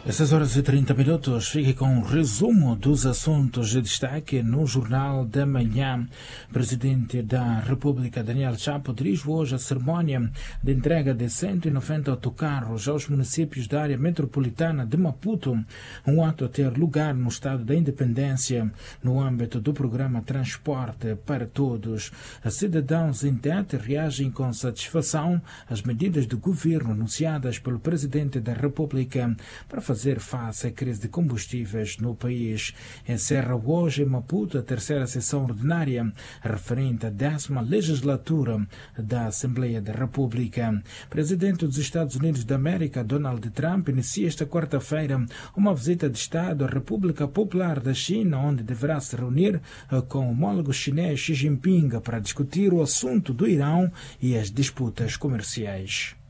Essas horas e 30 minutos, fique com um resumo dos assuntos de destaque no Jornal da Manhã. Presidente da República, Daniel Chapo, dirige hoje a cerimónia de entrega de 190 autocarros aos municípios da área metropolitana de Maputo, um ato a ter lugar no Estado da Independência, no âmbito do programa Transporte para Todos. Cidadãos em Tete reagem com satisfação às medidas do governo anunciadas pelo Presidente da República para fazer face à crise de combustíveis no país. Encerra hoje em Maputo a terceira sessão ordinária referente à 10ª legislatura da Assembleia da República. Presidente dos Estados Unidos da América, Donald Trump, inicia esta quarta-feira uma visita de Estado à República Popular da China, onde deverá se reunir com o homólogo chinês Xi Jinping para discutir o assunto do Irão e as disputas comerciais.